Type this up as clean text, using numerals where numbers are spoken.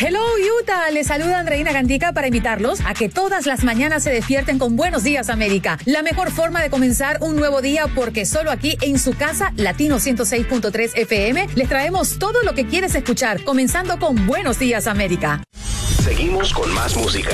Hello Utah, les saluda Andreina Gandica para invitarlos a que todas las mañanas se despierten con Buenos Días América. La mejor forma de comenzar un nuevo día, porque solo aquí en su casa, Latino 106.3 FM, les traemos todo lo que quieres escuchar, comenzando con Buenos Días América. Seguimos con más música.